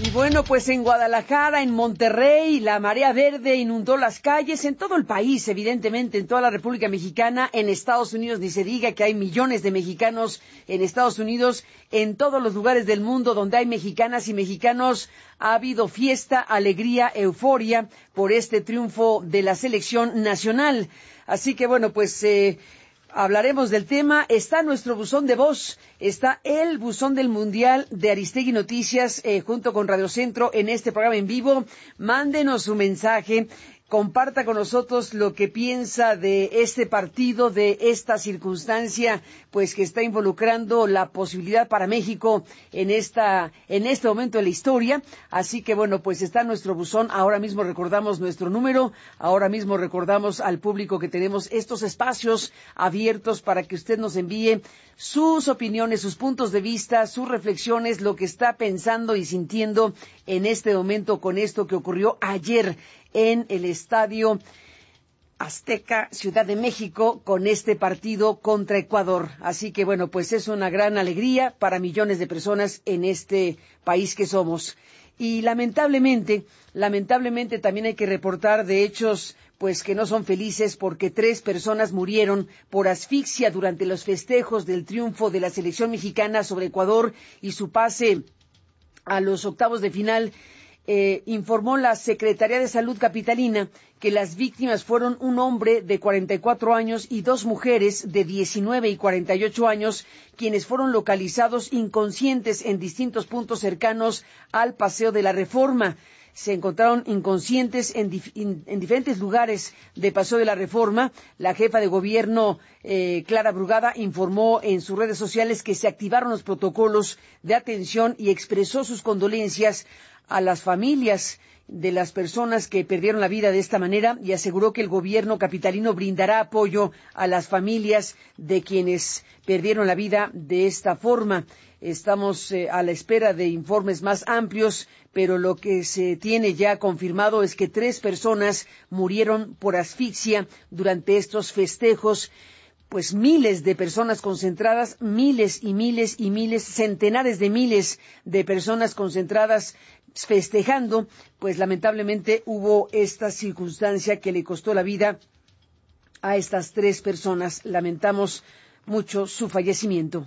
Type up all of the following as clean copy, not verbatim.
Y bueno, pues en Guadalajara, en Monterrey, la marea verde inundó las calles en todo el país, evidentemente, en toda la República Mexicana, en Estados Unidos, ni se diga que hay millones de mexicanos en Estados Unidos, en todos los lugares del mundo donde hay mexicanas y mexicanos, ha habido fiesta, alegría, euforia por este triunfo de la selección nacional. Así que bueno, pues hablaremos del tema. Está nuestro buzón de voz, está el buzón del Mundial de Aristegui Noticias junto con Radio Centro en este programa en vivo. Mándenos su mensaje, comparta con nosotros lo que piensa de este partido, de esta circunstancia, pues que está involucrando la posibilidad para México en este momento de la historia. Así que bueno, pues está nuestro buzón. Ahora mismo recordamos nuestro número, ahora mismo recordamos al público que tenemos estos espacios abiertos para que usted nos envíe sus opiniones, sus puntos de vista, sus reflexiones, lo que está pensando y sintiendo en este momento con esto que ocurrió ayer en el Estadio Azteca, Ciudad de México, con este partido contra Ecuador. Así que bueno, pues es una gran alegría para millones de personas en este país que somos. Y lamentablemente también hay que reportar de hechos pues que no son felices, porque 3 personas murieron por asfixia durante los festejos del triunfo de la selección mexicana sobre Ecuador y su pase a los octavos de final. Informó la Secretaría de Salud capitalina que las víctimas fueron un hombre de 44 años y 2 mujeres de 19 y 48 años, quienes fueron localizados inconscientes en distintos puntos cercanos al Paseo de la Reforma. Se encontraron inconscientes en diferentes lugares de Paseo de la Reforma. La jefa de gobierno, Clara Brugada, informó en sus redes sociales que se activaron los protocolos de atención y expresó sus condolencias a las familias de las personas que perdieron la vida de esta manera, y aseguró que el gobierno capitalino brindará apoyo a las familias de quienes perdieron la vida de esta forma. Estamos a la espera de informes más amplios, pero lo que se tiene ya confirmado es que 3 personas murieron por asfixia durante estos festejos. Pues miles de personas concentradas, miles y miles y miles, centenares de miles de personas concentradas festejando, pues lamentablemente hubo esta circunstancia que le costó la vida a estas 3 personas. Lamentamos mucho su fallecimiento.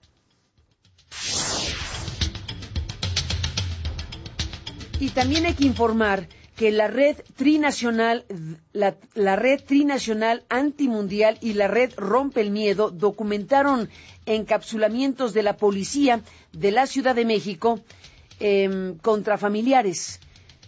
Y también hay que informar que la red trinacional, la red trinacional antimundial y la red Rompe el Miedo documentaron encapsulamientos de la policía de la Ciudad de México contra familiares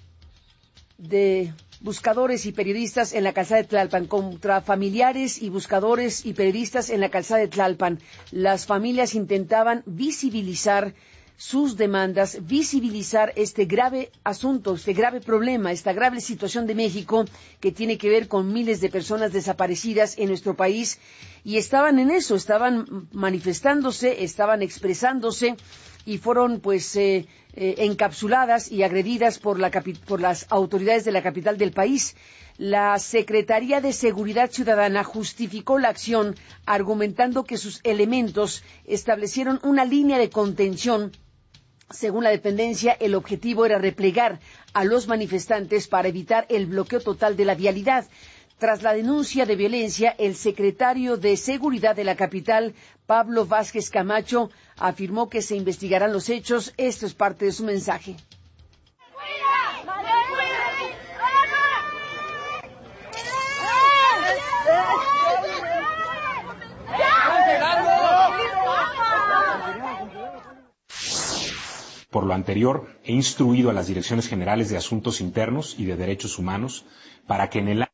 de buscadores y periodistas en la calzada de Tlalpan, contra familiares y buscadores y periodistas en la calzada de Tlalpan. Las familias intentaban visibilizar sus demandas, visibilizar este grave asunto, este grave problema, esta grave situación de México que tiene que ver con miles de personas desaparecidas en nuestro país, y estaban en eso, estaban manifestándose, estaban expresándose y fueron pues encapsuladas y agredidas por las autoridades de la capital del país. La Secretaría de Seguridad Ciudadana justificó la acción argumentando que sus elementos establecieron una línea de contención. Según la dependencia, el objetivo era replegar a los manifestantes para evitar el bloqueo total de la vialidad. Tras la denuncia de violencia, el secretario de Seguridad de la capital, Pablo Vázquez Camacho, afirmó que se investigarán los hechos. Esto es parte de su mensaje. Por lo anterior, he instruido a las Direcciones Generales de Asuntos Internos y de Derechos Humanos para que en el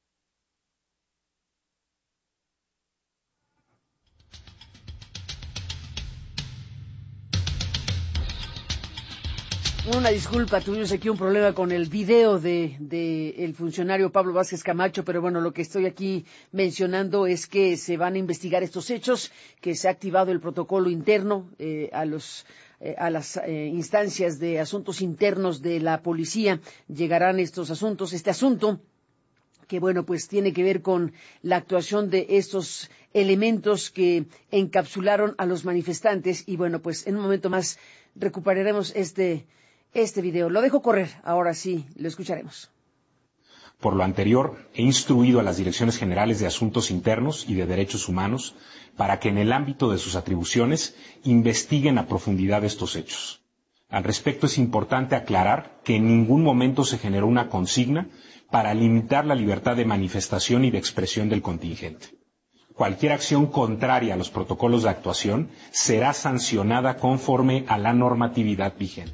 Una disculpa, tuvimos aquí un problema con el video de el funcionario Pablo Vázquez Camacho, pero bueno, lo que estoy aquí mencionando es que se van a investigar estos hechos, que se ha activado el protocolo interno a las instancias de asuntos internos de la policía. Llegarán estos asuntos, este asunto que bueno, pues tiene que ver con la actuación de estos elementos que encapsularon a los manifestantes, y bueno, pues en un momento más recuperaremos este este video. Lo dejo correr, ahora sí, lo escucharemos. Por lo anterior, he instruido a las Direcciones Generales de Asuntos Internos y de Derechos Humanos para que en el ámbito de sus atribuciones investiguen a profundidad estos hechos. Al respecto, es importante aclarar que en ningún momento se generó una consigna para limitar la libertad de manifestación y de expresión del contingente. Cualquier acción contraria a los protocolos de actuación será sancionada conforme a la normatividad vigente.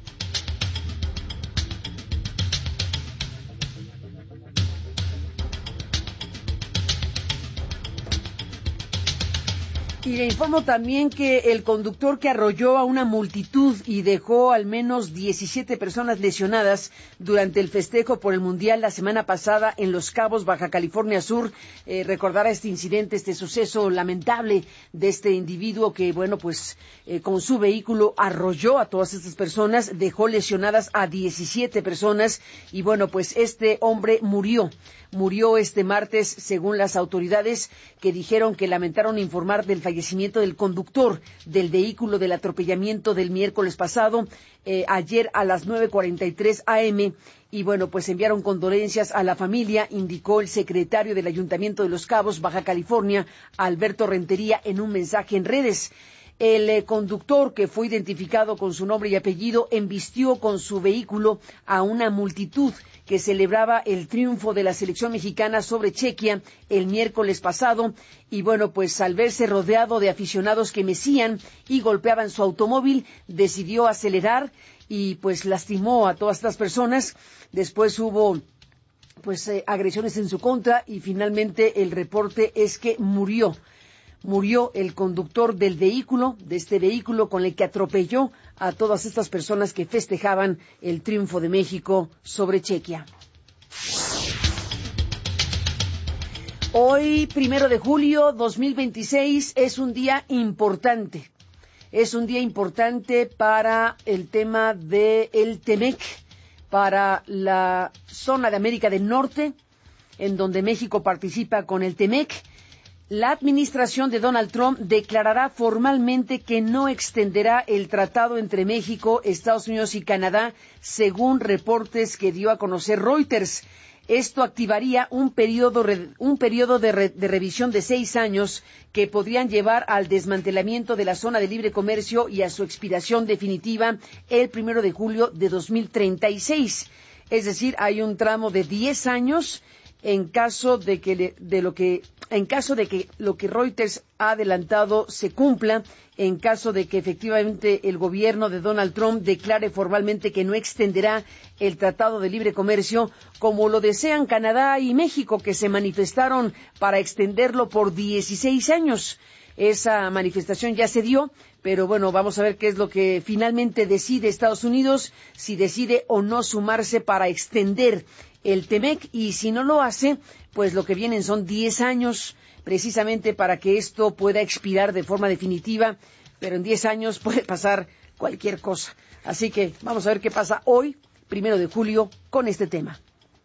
Y le informo también que el conductor que arrolló a una multitud y dejó al menos 17 personas lesionadas durante el festejo por el Mundial la semana pasada en Los Cabos, Baja California Sur, recordará este incidente, este suceso lamentable de este individuo que, con su vehículo arrolló a todas estas personas, dejó lesionadas a 17 personas y, este hombre murió este martes, según las autoridades, que dijeron que lamentaron informar del fallecimiento del conductor del vehículo del atropellamiento del miércoles pasado, ayer a las 9:43 a.m., y enviaron condolencias a la familia, indicó el secretario del Ayuntamiento de Los Cabos, Baja California, Alberto Rentería, en un mensaje en redes. El conductor, que fue identificado con su nombre y apellido, embistió con su vehículo a una multitud que celebraba el triunfo de la selección mexicana sobre Chequia el miércoles pasado y al verse rodeado de aficionados que mecían y golpeaban su automóvil, decidió acelerar y lastimó a todas estas personas. Después hubo agresiones en su contra y finalmente el reporte es que murió el conductor del vehículo, de este vehículo con el que atropelló a todas estas personas que festejaban el triunfo de México sobre Chequia. Hoy, 1 de julio 2026, es un día importante. Es un día importante para el tema del TEMEC, para la zona de América del Norte, en donde México participa con el TEMEC. La administración de Donald Trump declarará formalmente que no extenderá el tratado entre México, Estados Unidos y Canadá, según reportes que dio a conocer Reuters. Esto activaría un periodo de revisión de 6 años que podrían llevar al desmantelamiento de la zona de libre comercio y a su expiración definitiva el 1 de julio de 2036. Es decir, hay un tramo de 10 años en caso de que lo que Reuters ha adelantado se cumpla, en caso de que efectivamente el gobierno de Donald Trump declare formalmente que no extenderá el Tratado de Libre Comercio, como lo desean Canadá y México, que se manifestaron para extenderlo por 16 años. Esa manifestación ya se dio, pero vamos a ver qué es lo que finalmente decide Estados Unidos, si decide o no sumarse para extender el TEMEC, y si no lo hace, lo que vienen son 10 años, precisamente para que esto pueda expirar de forma definitiva, pero en 10 años puede pasar cualquier cosa. Así que vamos a ver qué pasa hoy, 1 de julio, con este tema.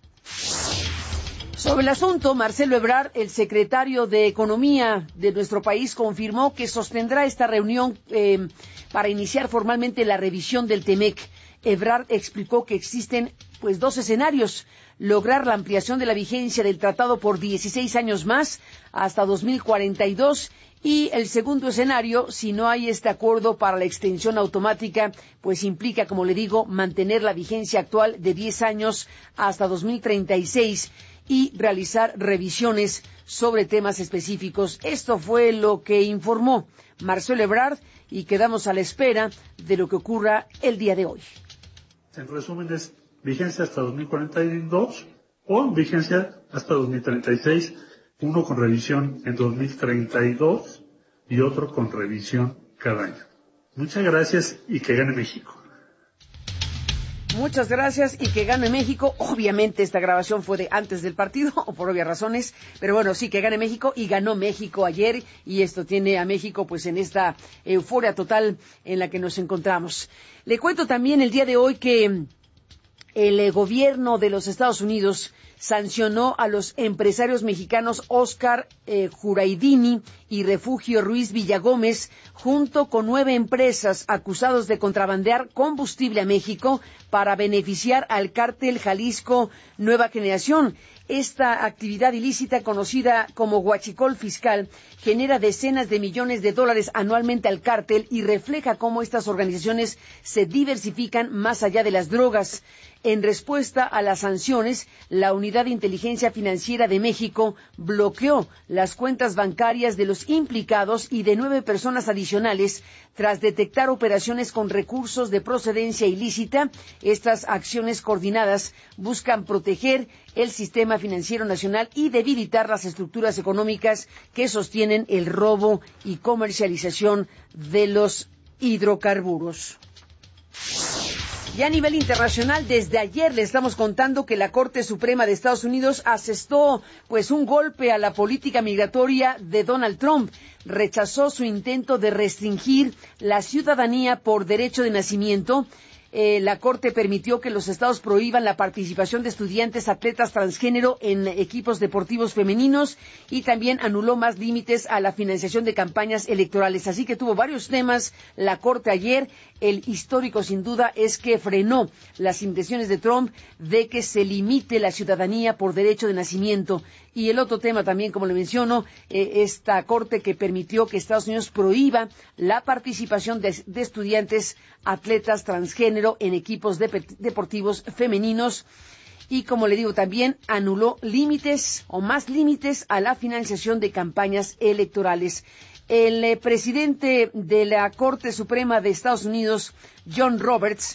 Sobre el asunto, Marcelo Ebrard, el secretario de Economía de nuestro país, confirmó que sostendrá esta reunión para iniciar formalmente la revisión del TEMEC. Ebrard explicó que existen 2 escenarios: lograr la ampliación de la vigencia del tratado por 16 años más, hasta 2042, y el segundo escenario, si no hay este acuerdo para la extensión automática, implica, como le digo, mantener la vigencia actual de 10 años hasta 2036 y realizar revisiones sobre temas específicos. Esto fue lo que informó Marcelo Ebrard y quedamos a la espera de lo que ocurra el día de hoy. En resumen, es vigencia hasta 2042 o vigencia hasta 2036, uno con revisión en 2032 y otro con revisión cada año. Muchas gracias y que gane México. Muchas gracias y que gane México. Obviamente esta grabación fue de antes del partido, o por obvias razones, pero sí, que gane México, y ganó México ayer, y esto tiene a México en esta euforia total en la que nos encontramos. Le cuento también el día de hoy que El gobierno de los Estados Unidos sancionó a los empresarios mexicanos Oscar Juraidini y Refugio Ruiz Villagómez, junto con 9 empresas acusados de contrabandear combustible a México para beneficiar al cártel Jalisco Nueva Generación. Esta actividad ilícita, conocida como huachicol fiscal, genera decenas de millones de dólares anualmente al cártel y refleja cómo estas organizaciones se diversifican más allá de las drogas. En respuesta a las sanciones, la Unidad de Inteligencia Financiera de México bloqueó las cuentas bancarias de los implicados y de 9 personas adicionales tras detectar operaciones con recursos de procedencia ilícita. Estas acciones coordinadas buscan proteger el sistema financiero nacional y debilitar las estructuras económicas que sostienen el robo y comercialización de los hidrocarburos. Y a nivel internacional, desde ayer le estamos contando que la Corte Suprema de Estados Unidos asestó un golpe a la política migratoria de Donald Trump. Rechazó su intento de restringir la ciudadanía por derecho de nacimiento. La Corte permitió que los estados prohíban la participación de estudiantes atletas transgénero en equipos deportivos femeninos y también anuló más límites a la financiación de campañas electorales. Así que tuvo varios temas la Corte ayer. El histórico, sin duda, es que frenó las intenciones de Trump de que se limite la ciudadanía por derecho de nacimiento. Y el otro tema también, como le menciono, esta Corte que permitió que Estados Unidos prohíba la participación de estudiantes atletas transgénero en equipos deportivos femeninos. Y, como le digo, también anuló límites o más límites a la financiación de campañas electorales. El presidente de la Corte Suprema de Estados Unidos, John Roberts,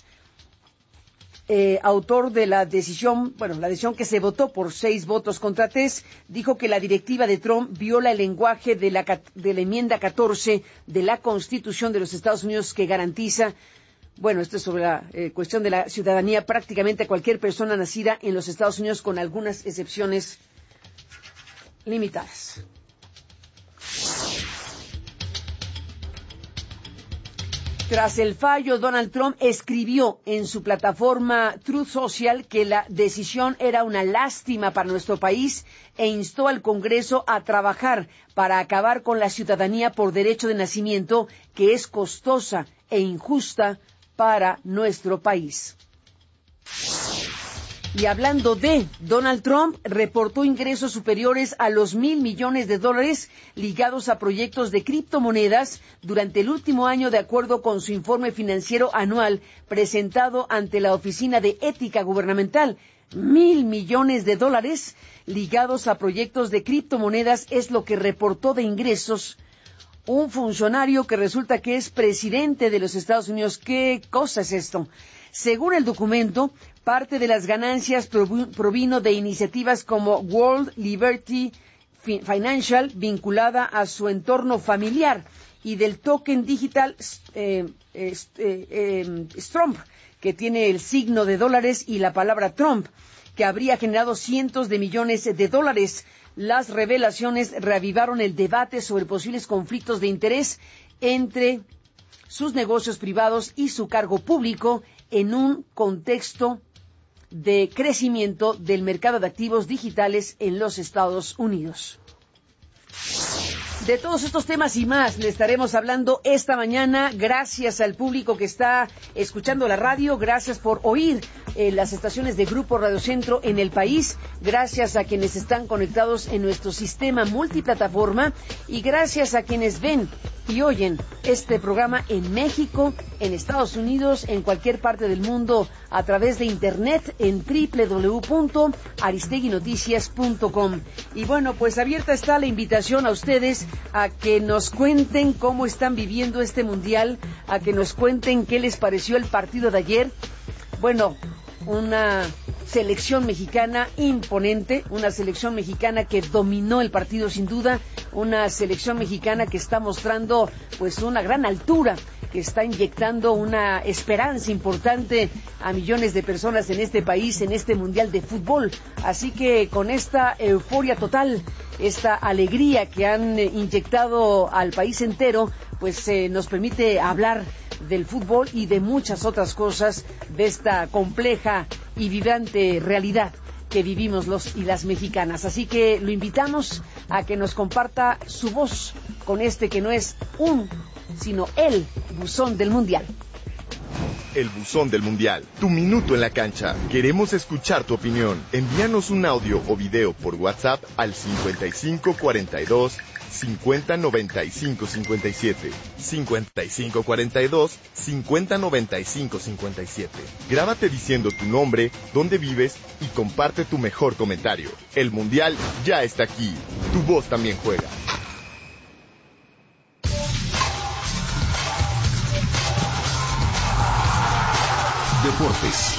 autor de la decisión que se votó por 6 votos contra 3, dijo que la directiva de Trump viola el lenguaje de la enmienda 14 de la Constitución de los Estados Unidos que garantiza, esto es sobre la cuestión de la ciudadanía, prácticamente a cualquier persona nacida en los Estados Unidos con algunas excepciones limitadas. Tras el fallo, Donald Trump escribió en su plataforma Truth Social que la decisión era una lástima para nuestro país e instó al Congreso a trabajar para acabar con la ciudadanía por derecho de nacimiento, que es costosa e injusta para nuestro país. Y hablando de Donald Trump, reportó ingresos superiores a los $1,000 millones ligados a proyectos de criptomonedas durante el último año, de acuerdo con su informe financiero anual presentado ante la Oficina de Ética Gubernamental. $1,000 millones ligados a proyectos de criptomonedas es lo que reportó de ingresos un funcionario que resulta que es presidente de los Estados Unidos. ¿Qué cosa es esto? Según el documento, parte de las ganancias provino de iniciativas como World Liberty Financial, vinculada a su entorno familiar, y del token digital Strump, que tiene el signo de dólares y la palabra Trump, que habría generado cientos de millones de dólares. Las revelaciones reavivaron el debate sobre posibles conflictos de interés entre sus negocios privados y su cargo público en un contexto de crecimiento del mercado de activos digitales en los Estados Unidos. De todos estos temas y más le estaremos hablando esta mañana. Gracias al público que está escuchando la radio, gracias por oír las estaciones de Grupo Radio Centro en el país, gracias a quienes están conectados en nuestro sistema multiplataforma y gracias a quienes ven y oyen este programa en México, en Estados Unidos, en cualquier parte del mundo a través de internet en www.aristeguinoticias.com. Y pues abierta está la invitación a ustedes a que nos cuenten cómo están viviendo este mundial, a que nos cuenten qué les pareció el partido de ayer. Una selección mexicana imponente, una selección mexicana que dominó el partido sin duda, una selección mexicana que está mostrando una gran altura, que está inyectando una esperanza importante a millones de personas en este país, en este mundial de fútbol. Así que con esta euforia total, esta alegría que han inyectado al país entero, nos permite hablar del fútbol y de muchas otras cosas de esta compleja y vibrante realidad que vivimos los y las mexicanas. Así que lo invitamos a que nos comparta su voz con este que no es sino el buzón del Mundial. El buzón del Mundial, tu minuto en la cancha. Queremos escuchar tu opinión. Envíanos un audio o video por WhatsApp al 5542 5095 57. 5542 5095 57. Grábate diciendo tu nombre, dónde vives y comparte tu mejor comentario. El Mundial ya está aquí. Tu voz también juega. Deportes.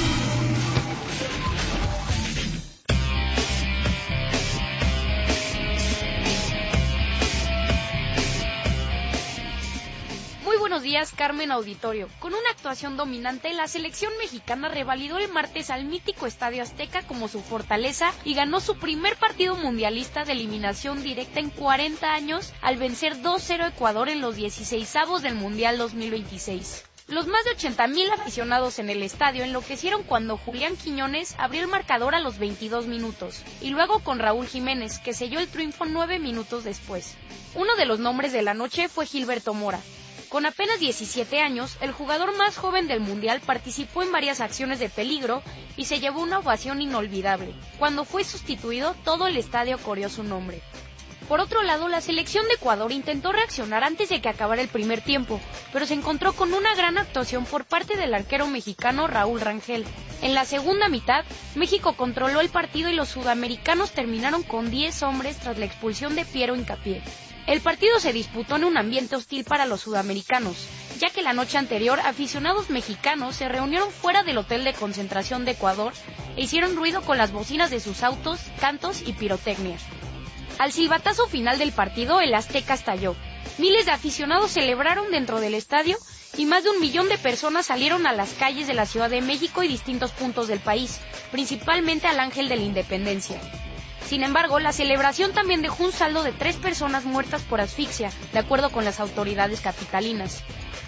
Muy buenos días, Carmen Auditorio. Con una actuación dominante, la selección mexicana revalidó el martes al mítico Estadio Azteca como su fortaleza y ganó su primer partido mundialista de eliminación directa en 40 años al vencer 2-0 a Ecuador en los 16avos del Mundial 2026. Los más de 80,000 aficionados en el estadio enloquecieron cuando Julián Quiñones abrió el marcador a los 22 minutos, y luego con Raúl Jiménez, que selló el triunfo 9 minutos después. Uno de los nombres de la noche fue Gilberto Mora. Con apenas 17 años, el jugador más joven del Mundial participó en varias acciones de peligro y se llevó una ovación inolvidable. Cuando fue sustituido, todo el estadio coreó su nombre. Por otro lado, la selección de Ecuador intentó reaccionar antes de que acabara el primer tiempo, pero se encontró con una gran actuación por parte del arquero mexicano Raúl Rangel. En la segunda mitad, México controló el partido y los sudamericanos terminaron con 10 hombres tras la expulsión de Piero Hincapié. El partido se disputó en un ambiente hostil para los sudamericanos, ya que la noche anterior aficionados mexicanos se reunieron fuera del hotel de concentración de Ecuador e hicieron ruido con las bocinas de sus autos, cantos y pirotecnia. Al silbatazo final del partido, el Azteca estalló. Miles de aficionados celebraron dentro del estadio y más de 1 millón de personas salieron a las calles de la Ciudad de México y distintos puntos del país, principalmente al Ángel de la Independencia. Sin embargo, la celebración también dejó un saldo de 3 personas muertas por asfixia, de acuerdo con las autoridades capitalinas.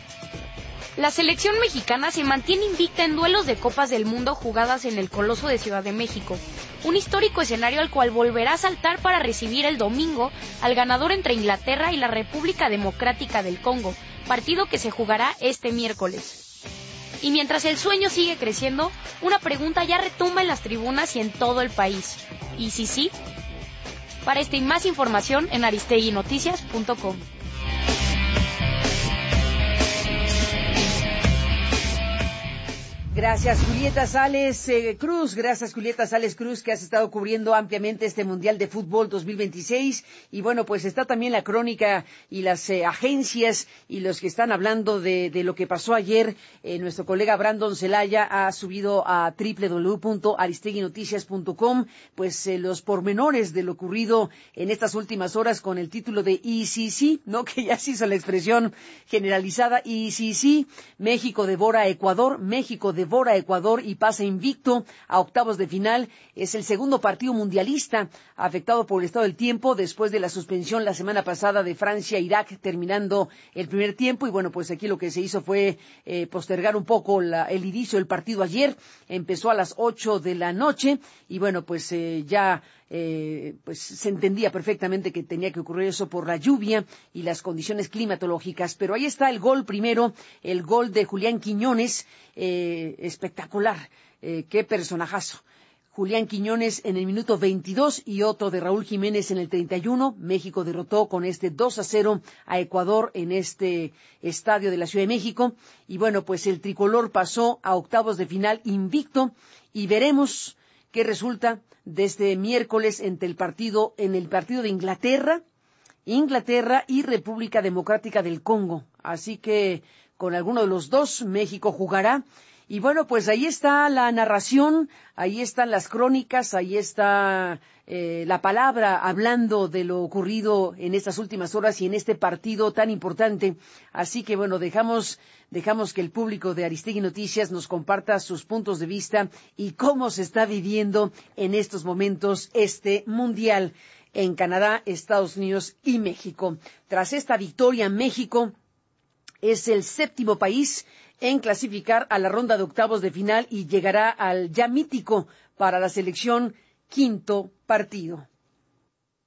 La selección mexicana se mantiene invicta en duelos de Copas del Mundo jugadas en el Coloso de Ciudad de México, un histórico escenario al cual volverá a saltar para recibir el domingo al ganador entre Inglaterra y la República Democrática del Congo, partido que se jugará este miércoles. Y mientras el sueño sigue creciendo, una pregunta ya retumba en las tribunas y en todo el país. ¿Y si sí? Para esta y más información en aristeguinoticias.com. Gracias, Julieta Sales Cruz. Gracias, Julieta Sales Cruz, que has estado cubriendo ampliamente este Mundial de Fútbol 2026. Y bueno, pues está también la crónica y las agencias y los que están hablando de lo que pasó ayer. Nuestro colega Brandon Celaya ha subido a www.aristeguinoticias.com pues los pormenores de lo ocurrido en estas últimas horas con el título de ICC, ¿no? Que ya se hizo la expresión generalizada. ICC, México devora a Ecuador, México devora a Ecuador y pasa invicto a octavos de final. Es el segundo partido mundialista afectado por el estado del tiempo después de la suspensión la semana pasada de Francia-Irak, terminando el primer tiempo. Y bueno, pues aquí lo que se hizo fue postergar un poco el inicio del partido ayer. Empezó a las 8 de la noche y bueno, pues ya pues se entendía perfectamente que tenía que ocurrir eso por la lluvia y las condiciones climatológicas. Pero ahí está el gol primero, el gol de Julián Quiñones, espectacular, qué personajazo. Julián Quiñones en el minuto 22 y otro de Raúl Jiménez en el 31. México derrotó con este 2-0 a Ecuador en este estadio de la Ciudad de México. Y bueno, pues el tricolor pasó a octavos de final invicto y veremos qué resulta de este miércoles en el partido de Inglaterra y República Democrática del Congo. Así que con alguno de los dos México jugará. Y bueno, pues ahí está la narración, ahí están las crónicas, ahí está la palabra hablando de lo ocurrido en estas últimas horas y en este partido tan importante. Así que bueno, dejamos que el público de Aristegui Noticias nos comparta sus puntos de vista y cómo se está viviendo en estos momentos este Mundial en Canadá, Estados Unidos y México. Tras esta victoria, México es el 7º país en clasificar a la ronda de octavos de final y llegará al ya mítico para la selección quinto partido.